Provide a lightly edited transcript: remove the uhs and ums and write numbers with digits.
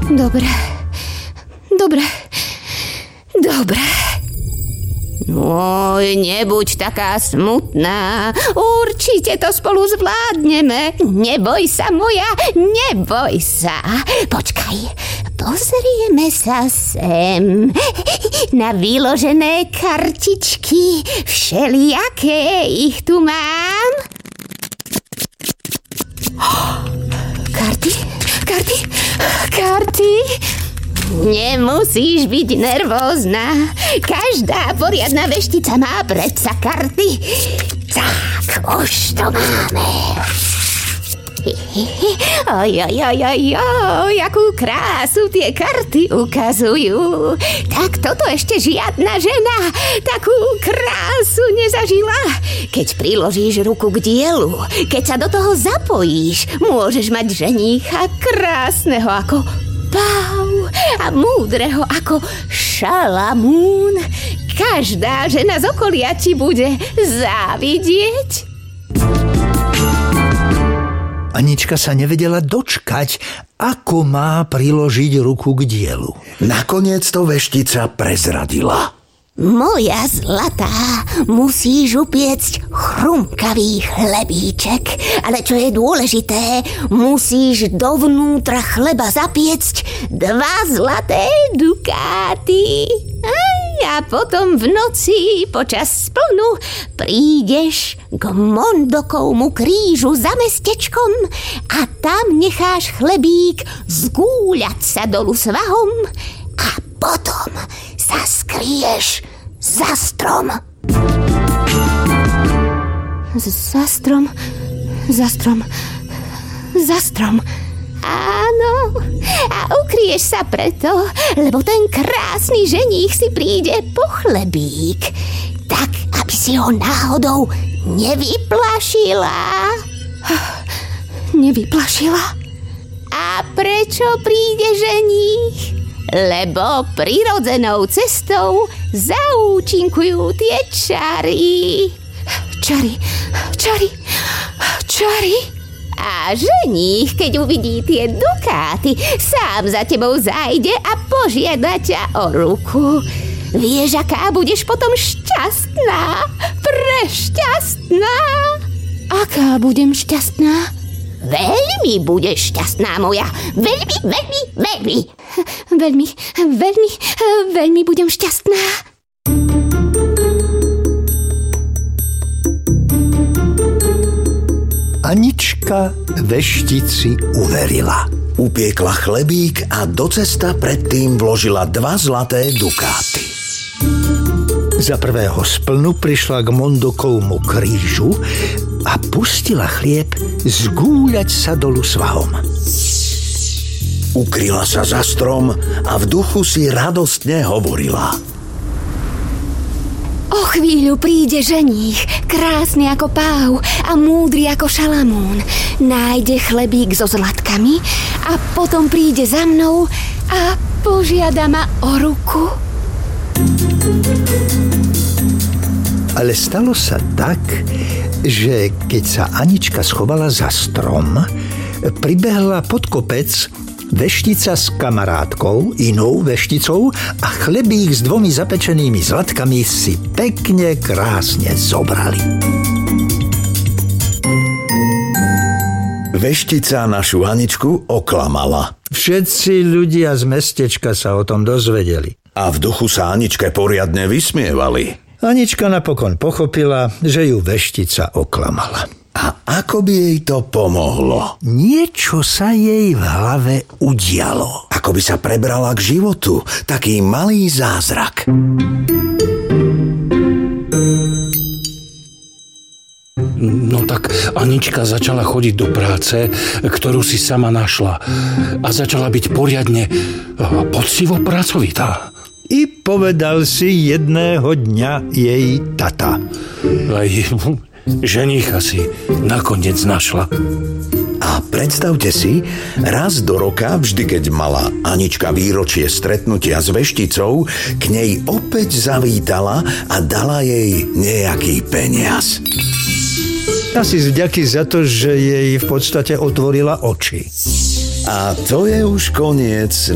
Dobre. Nebuď taká smutná. Určite to spolu zvládneme. Neboj sa, moja, neboj sa. Počkaj, pozrieme sa sem. Na vyložené kartičky. Všelijaké ich tu mám. Karty. Nemusíš byť nervózna. Každá poriadna veštica má predsa karty. Tak, už to máme. Jakú krásu tie karty ukazujú. Tak toto ešte žiadna žena takú krásu nezažila. Keď priložíš ruku k dielu, keď sa do toho zapojíš, môžeš mať ženícha krásneho ako Páv a múdreho ako Šalamún. Každá žena z okolia ti bude závidieť. Anička sa nevedela dočkať, ako má priložiť ruku k dielu. Nakoniec to veštica prezradila. Moja zlatá, musíš upiecť chrumkavý chlebíček. Ale čo je dôležité, musíš dovnútra chleba zapiecť 2 zlaté dukáty. A potom v noci počas splnu prídeš k Mondokovmu krížu za mestečkom a tam necháš chlebík zgúľať sa dolu svahom a potom sa skryješ za strom. Za strom. Áno, a ukryješ sa preto, lebo ten krásny ženích si príde po chlebík. Tak, aby si ho náhodou nevyplašila. A prečo príde ženích? Lebo prirodzenou cestou zaúčinkujú tie čary. Čary. A ženích, keď uvidí tie dukáty, sám za tebou zájde a požiada ťa o ruku. Vieš, aká budeš potom šťastná? Prešťastná. Aká budem šťastná? Veľmi budeš šťastná, moja. Veľmi budem šťastná. Anička veštici uverila. Upiekla chlebík a do cesta predtým vložila 2 zlaté dukáty. Za prvého splnu prišla k Mondokovmu krížu a pustila chlieb zgúľať sa dolu svahom. Ukryla sa za strom a v duchu si radostne hovorila. O chvíľu príde ženích, krásny ako Páv a múdry ako Šalamún. Nájde chlebík so zlatkami a potom príde za mnou a požiada ma o ruku. Ale stalo sa tak, že keď sa Anička schovala za strom, pribehla pod kopec veštica s kamarátkou, inou vešticou a chlebík s 2 zapečenými zlatkami si pekne, krásne zobrali. Veštica našu Aničku oklamala. Všetci ľudia z mestečka sa o tom dozvedeli. A v duchu sa Aničke poriadne vysmievali. Anička napokon pochopila, že ju veštica oklamala. A ako by jej to pomohlo? Niečo sa jej v hlave udialo. Ako by sa prebrala k životu, taký malý zázrak. No tak Anička začala chodiť do práce, ktorú si sama našla. A začala byť poriadne poctivo pracovitá. I povedal si jedného dňa jej tata. Aj ženícha si nakoniec našla. A predstavte si, raz do roka, vždy keď mala Anička výročie stretnutia s vešticou, k nej opäť zavítala a dala jej nejaký peniaz. Asi z vďaky za to, že jej v podstate otvorila oči. A to je už koniec